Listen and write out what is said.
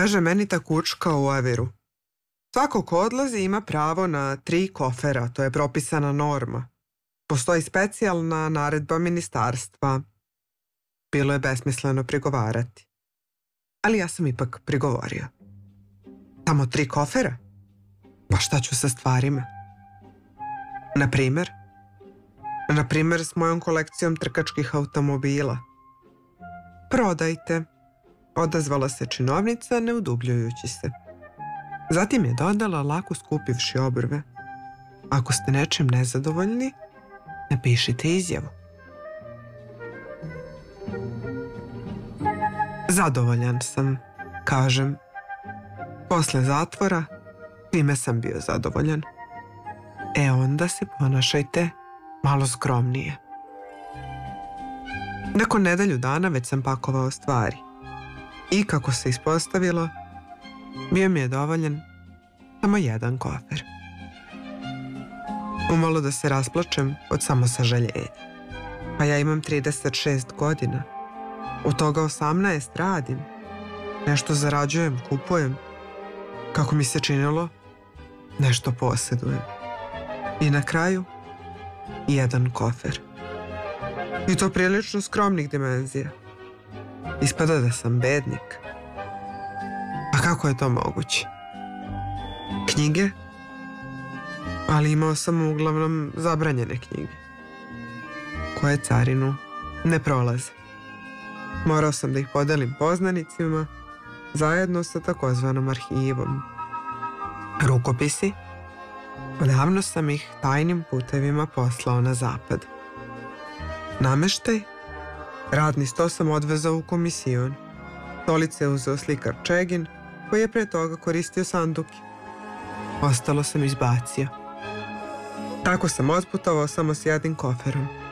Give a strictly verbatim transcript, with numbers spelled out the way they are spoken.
Kaže meni ta kučka u Aviru. Svako ko odlazi ima pravo na tri kofera, to je propisana norma. Postoji specijalna naredba ministarstva. Bilo je besmisleno prigovarati. Ali ja sam ipak prigovorio. Samo tri kofera? Pa šta ću sa stvarima? Na primer? Na primer s mojom kolekcijom trkačkih automobila. Prodajte, odazvala se činovnica ne udubljujući se. Zatim je dodala lako skupivši obrve. Ako ste nečim nezadovoljni, napišite izjavu. Zadovoljan sam, kažem. Posle zatvora, svime sam bio zadovoljan. E onda se ponašajte malo skromnije. Nakon nedelju dana već sam pakovao stvari. I kako se ispostavilo, bio mi je dovoljan samo jedan kofer. Umalo da se rasplačem od samosažaljenja. Pa ja imam trideset šest godina. Od toga osamnaest radim. Nešto zarađujem, kupujem. Kako mi se činilo, nešto posjedujem. I na kraju, jedan kofer. I to prilično skromnih dimenzija. Ispada da sam bednik. A kako je to moguće? Knjige? Ali imao sam uglavnom zabranjene knjige, koje carinu ne prolaze. Morao sam da ih podelim poznanicima zajedno sa takozvanom arhivom. Rukopisi? Odavno sam ih tajnim putevima poslao na zapad. Nameštaj? Radni sto sam odvezao u komisijon. Stolice je uzeo slikar Čegin, koji je pre toga koristio sanduke. Ostalo sam izbacio. Tako sam otputovao samo s jednim koferom.